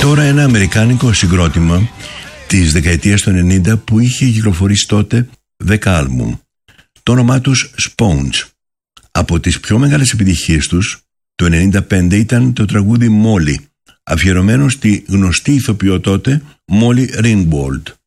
τώρα ένα αμερικάνικο συγκρότημα της δεκαετίας του 90 που είχε κυκλοφορήσει τότε 10 άλμπουμ. Το όνομά τους Sponge. Από τις πιο μεγάλες επιτυχίες τους το 95 ήταν το τραγούδι Molly, αφιερωμένο στη γνωστή ηθοποιό τότε Molly Ringwald.